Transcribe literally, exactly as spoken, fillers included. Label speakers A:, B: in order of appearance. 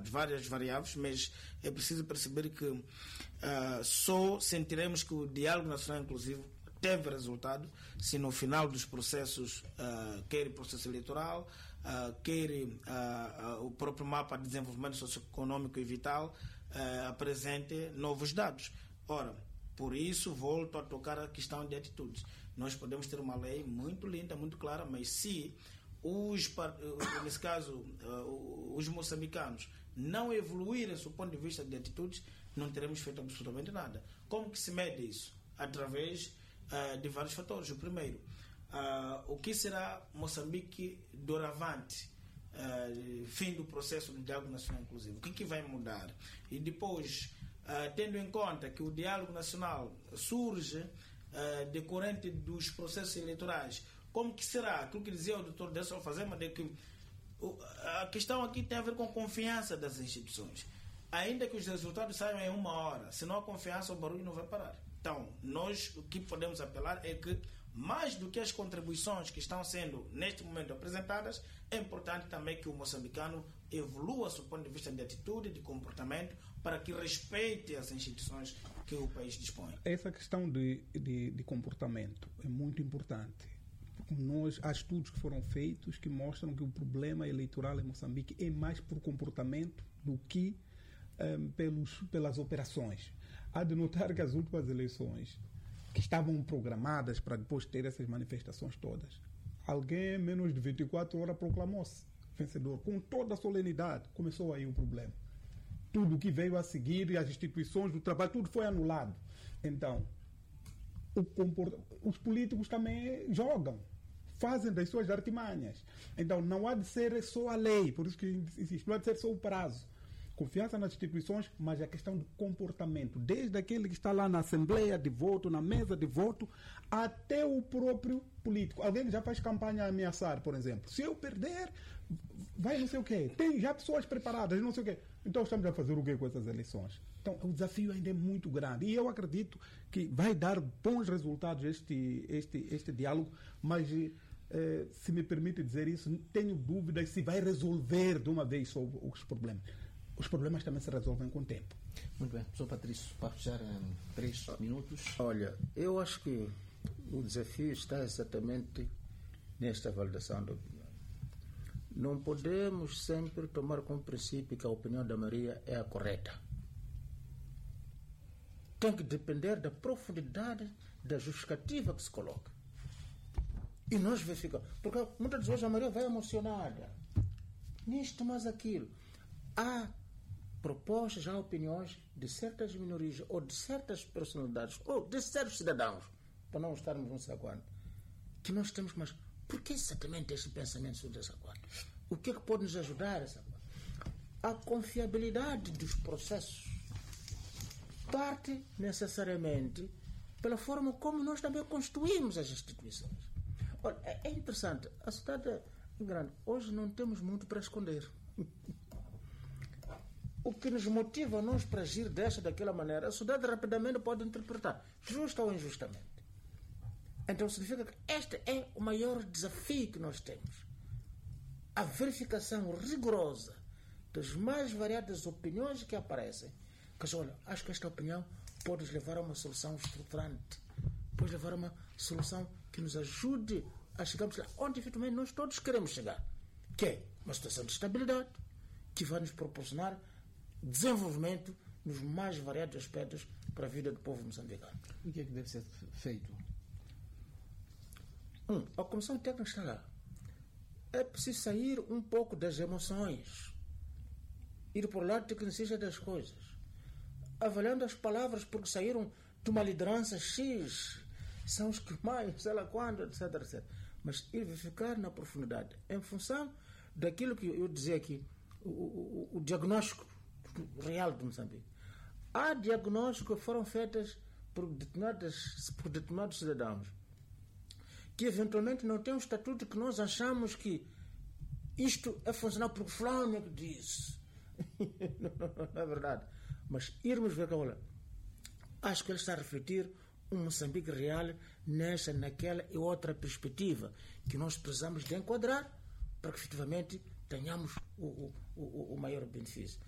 A: várias variáveis, mas é preciso perceber que uh, só sentiremos que o diálogo nacional inclusivo teve resultado se no final dos processos, uh, quer o processo eleitoral, uh, quer uh, uh, o próprio mapa de desenvolvimento socioeconômico e vital uh, apresente novos dados. Ora, por isso volto a tocar a questão de atitudes. Nós podemos ter uma lei muito linda, muito clara, mas se os, nesse caso, uh, os moçambicanos não evoluírem do ponto de vista de atitudes, não teremos feito absolutamente nada. Como que se mede isso? Através uh, de vários fatores. O primeiro, uh, o que será Moçambique doravante, uh, fim do processo de diálogo nacional inclusivo? O que, que vai mudar? E depois, uh, tendo em conta que o diálogo nacional surge uh, decorrente dos processos eleitorais, como que será? Aquilo que dizia o doutor Delson Fazema, de que a questão aqui tem a ver com confiança das instituições. Ainda que os resultados saiam em uma hora, se não há confiança, o barulho não vai parar. Então, nós o que podemos apelar é que, mais do que as contribuições que estão sendo neste momento apresentadas, é importante também que o moçambicano evolua do ponto de vista de atitude, de comportamento, para que respeite as instituições que o país dispõe.
B: Essa questão de, de, de comportamento é muito importante. Nós, há estudos que foram feitos que mostram que o problema eleitoral em Moçambique é mais por comportamento do que um, pelos, pelas operações. Há de notar que as últimas eleições, que estavam programadas para depois ter essas manifestações todas, alguém em menos de vinte e quatro horas proclamou-se vencedor, com toda a solenidade. Começou aí o problema. Tudo que veio a seguir, as instituições do trabalho, tudo foi anulado. Então, o comport... os políticos também jogam, fazem das suas artimanhas. Então, não há de ser só a lei, por isso que insisto, não há de ser só o prazo. Confiança nas instituições, mas a questão do comportamento, desde aquele que está lá na assembleia de voto, na mesa de voto, até o próprio político. Alguém já faz campanha a ameaçar, por exemplo. Se eu perder, vai não sei o quê. Tem já pessoas preparadas, não sei o quê. Então estamos a fazer o quê com essas eleições? Então o desafio ainda é muito grande. E eu acredito que vai dar bons resultados este, este, este diálogo, mas... Eh, se me permite dizer isso, tenho dúvidas se vai resolver de uma vez só os problemas. Os problemas também se resolvem com o tempo.
C: Muito bem. Professor Patrício, para fechar em três minutos.
D: Olha, eu acho que o desafio está exatamente nesta validação da opinião. Não podemos sempre tomar como princípio que a opinião da maioria é a correta. Tem que depender da profundidade da justificativa que se coloca. E nós verificamos. Porque muitas vezes a maioria vai emocionada. Nisto, mas aquilo. Há propostas, há opiniões de certas minorias ou de certas personalidades ou de certos cidadãos, para não estarmos não sei quando, que nós temos, mas por que exatamente este pensamento sobre essa coisa? O que é que pode nos ajudar essa coisa? A confiabilidade dos processos parte necessariamente pela forma como nós também construímos as instituições. Olha, é interessante, a cidade é grande. Hoje não temos muito para esconder. O que nos motiva a nós para agir desta, daquela maneira, a sociedade rapidamente pode interpretar, justa ou injustamente. Então significa que este é o maior desafio que nós temos. A verificação rigorosa das mais variadas opiniões que aparecem. Que, olha, acho que esta opinião pode nos levar a uma solução estruturante, pode levar a uma solução que nos ajude a chegarmos lá onde efetivamente nós todos queremos chegar, que é uma situação de estabilidade que vai nos proporcionar desenvolvimento nos mais variados aspectos para a vida do povo moçambicano.
C: O que é que deve ser feito?
D: Um, a Comissão Técnica está lá. É preciso sair um pouco das emoções, ir por o lado tecnicista das coisas, avaliando as palavras porque saíram de uma liderança X, são os que mais, sei lá quando, etc, etcétera. Mas ir verificar na profundidade, em função daquilo que eu dizia aqui, o, o, o diagnóstico real de Moçambique. Há diagnósticos que foram feitos por determinados, por determinados cidadãos que eventualmente não têm um estatuto que nós achamos que isto é funcional porque fulano é que disse. não, não, não é verdade. Mas irmos ver, olha, acho que ele está a refletir um Moçambique real nessa, naquela e outra perspectiva que nós precisamos de enquadrar para que efetivamente tenhamos o, o, o, o maior benefício.